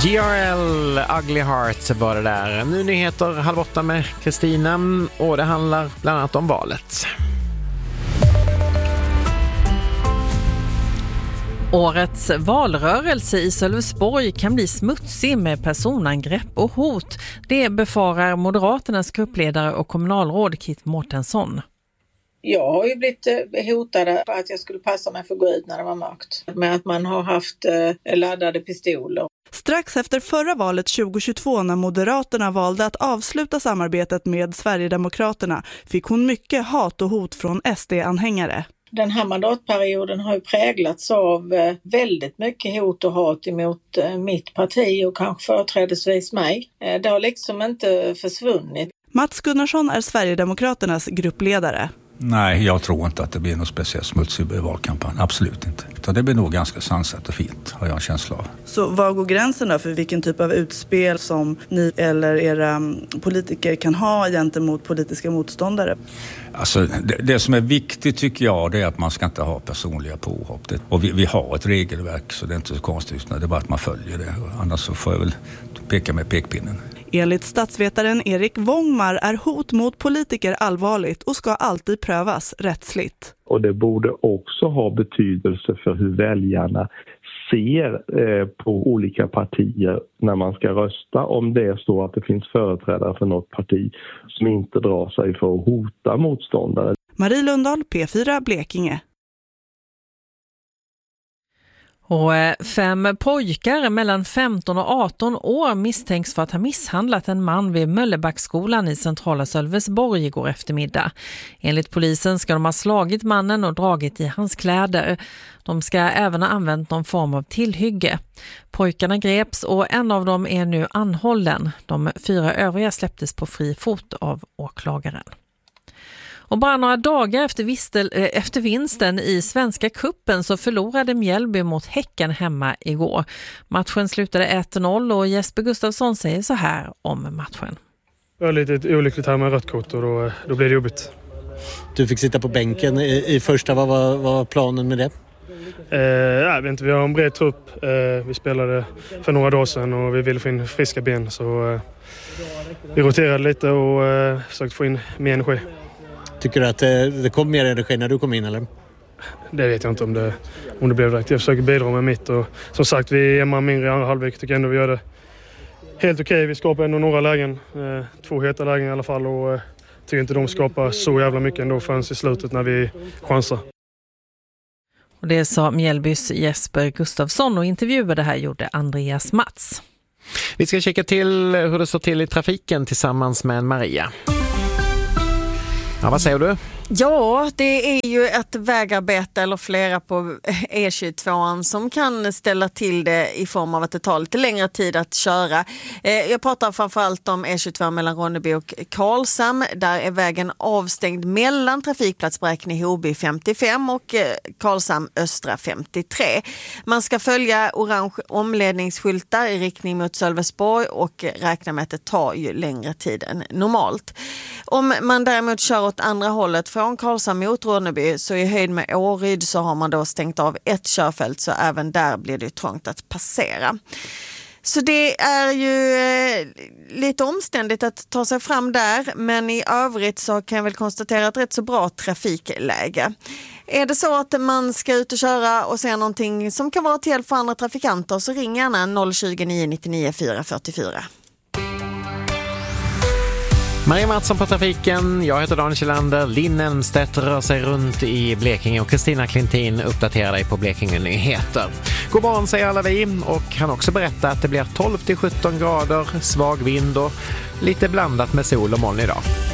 GRL Ugly Heart var det där. Nu nyheter 7:30 med Kristina och det handlar bland annat om valet. Årets valrörelse i Sölvesborg kan bli smutsig med personangrepp och hot. Det befarar Moderaternas gruppledare och kommunalråd Kit Mårtensson. Jag har ju blivit hotad på att jag skulle passa mig för att gå ut när det var mörkt. Med att man har haft laddade pistoler. Strax efter förra valet 2022 när Moderaterna valde att avsluta samarbetet med Sverigedemokraterna fick hon mycket hat och hot från SD-anhängare. Den här mandatperioden har ju präglats av väldigt mycket hot och hat emot mitt parti och kanske företrädesvis mig. Det har liksom inte försvunnit. Mats Gunnarsson är Sverigedemokraternas gruppledare. Nej, jag tror inte att det blir något speciellt smutsig valkampanj. Absolut inte. Utan det blir nog ganska sansat och fint, har jag en känsla av. Så var går gränsen då för vilken typ av utspel som ni eller era politiker kan ha gentemot politiska motståndare? Alltså, det som är viktigt tycker jag det är att man ska inte ha personliga påhopp. Och vi har ett regelverk så det är inte så konstigt. Det är bara att man följer det. Annars så får jag väl peka med pekpinnen. Enligt statsvetaren Erik Wångmar är hot mot politiker allvarligt och ska alltid prövas rättsligt. Och det borde också ha betydelse för hur väljarna ser på olika partier när man ska rösta. Om det är så att det finns företrädare för något parti som inte drar sig för att hota motståndare. Marie Lundahl, P4 Blekinge. Och 5 pojkar mellan 15 och 18 år misstänks för att ha misshandlat en man vid Möllebackskolan i centrala Sölvesborg igår eftermiddag. Enligt polisen ska de ha slagit mannen och dragit i hans kläder. De ska även ha använt någon form av tillhygge. Pojkarna greps och en av dem är nu anhållen. De 4 övriga släpptes på fri fot av åklagaren. Och bara några dagar efter vinsten i Svenska cupen så förlorade Mjällby mot Häcken hemma igår. Matchen slutade 1-0 och Jesper Gustafsson säger så här om matchen. Det var lite olyckligt här med rött kort och då blev det jobbigt. Du fick sitta på bänken i första. Vad var planen med det? Jag vet inte, vi har en bred trupp. Vi spelade för några dagar sedan och vi ville få in friska ben. Så vi roterade lite och försökte få in mer energi. Tycker du att det kom mer energi när du kom in eller? Det vet jag inte om det blev rätt. Jag försöker bidra med mitt och som sagt vi är man mindre i andra halvlek. Tycker ändå vi gör det helt okej. Vi skapar ändå några lägen. 2 heta lägen i alla fall och tycker inte de skapar så jävla mycket ändå förrän i slutet när vi chansar. Och det sa Mjällbys Jesper Gustafsson och intervjuade här gjorde Andreas Mats. Vi ska kika till hur det står till i trafiken tillsammans med Maria. Ja, vad säger du? Ja, det är ju ett vägarbete eller flera på E22 som kan ställa till det i form av att det tar lite längre tid att köra. Jag pratar framförallt om E22 mellan Ronneby och Karlshamn. Där är vägen avstängd mellan trafikplats Bräkne-Hoby 55 och Karlshamn Östra 53. Man ska följa orange omledningsskyltar i riktning mot Sölvesborg och räkna med att det tar ju längre tid än normalt. Om man däremot kör åt andra hållet från Karlshamn mot Ronneby så i höjd med Åryd så har man då stängt av ett körfält så även där blir det trångt att passera. Så det är ju lite omständigt att ta sig fram där men i övrigt så kan jag väl konstatera ett rätt så bra trafikläge. Är det så att man ska ut och köra och se någonting som kan vara till hjälp för andra trafikanter så ring gärna 020 999 444. Maria Mattsson på trafiken, jag heter Daniel Kjellander, Linn Elmstedt rör sig runt i Blekinge och Kristina Klintin uppdaterar dig på Blekinge Nyheter. God morgon säger alla vi och kan också berätta att det blir 12-17 grader, svag vind och lite blandat med sol och moln idag.